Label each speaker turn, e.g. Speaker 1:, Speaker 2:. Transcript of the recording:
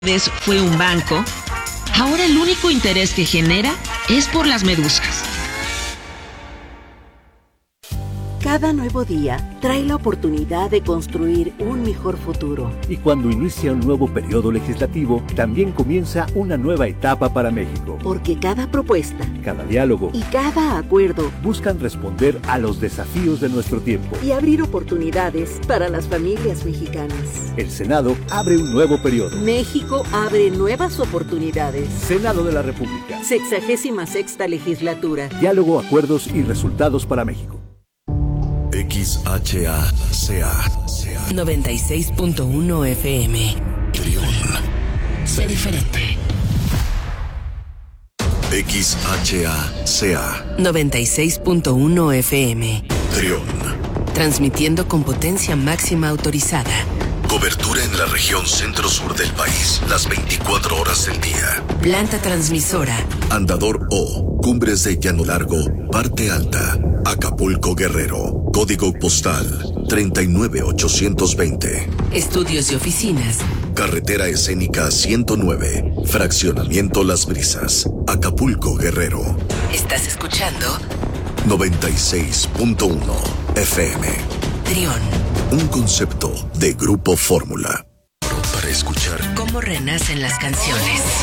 Speaker 1: vez fue un banco, ahora el único interés que genera es por las medusas.
Speaker 2: Cada nuevo día trae la oportunidad de construir un mejor futuro.
Speaker 3: Y cuando inicia un nuevo periodo legislativo, también comienza una nueva etapa para México.
Speaker 2: Porque cada propuesta,
Speaker 3: cada diálogo
Speaker 2: y cada acuerdo
Speaker 3: buscan responder a los desafíos de nuestro tiempo
Speaker 2: y abrir oportunidades para las familias mexicanas.
Speaker 3: El Senado abre un nuevo periodo.
Speaker 2: México abre nuevas oportunidades.
Speaker 3: Senado de la República.
Speaker 2: 66ª legislatura.
Speaker 3: Diálogo, acuerdos y resultados para México.
Speaker 4: XHACA
Speaker 5: 96.1 FM.
Speaker 4: Trión.
Speaker 5: Sé diferente.
Speaker 4: XHACA
Speaker 5: 96.1 FM.
Speaker 4: Trión.
Speaker 5: Transmitiendo con potencia máxima autorizada.
Speaker 4: Cobertura en la región centro-sur del país, las 24 horas del día.
Speaker 5: Planta transmisora.
Speaker 4: Andador O, Cumbres de Llano Largo, Parte Alta, Acapulco, Guerrero. Código postal 39820.
Speaker 5: Estudios y oficinas.
Speaker 4: Carretera escénica 109, Fraccionamiento Las Brisas, Acapulco, Guerrero.
Speaker 5: ¿Estás escuchando?
Speaker 4: 96.1 FM.
Speaker 5: Trión.
Speaker 4: Un concepto de Grupo Fórmula. Para escuchar
Speaker 5: cómo renacen las canciones.